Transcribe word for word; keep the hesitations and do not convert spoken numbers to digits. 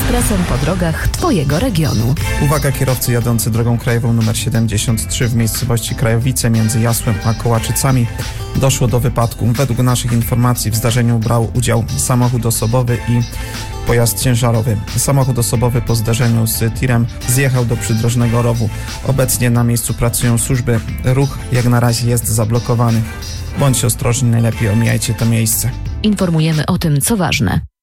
ekspresem po drogach Twojego regionu. Uwaga, kierowcy jadący drogą krajową nr siedemdziesiąt trzy w miejscowości Krajowice między Jasłem a Kołaczycami doszło do wypadku. Według naszych informacji w zdarzeniu brał udział samochód osobowy i pojazd ciężarowy. Samochód osobowy po zdarzeniu z tirem zjechał do przydrożnego rowu. Obecnie na miejscu pracują służby. Ruch jak na razie jest zablokowany. Bądźcie ostrożni, najlepiej omijajcie to miejsce. Informujemy o tym, co ważne.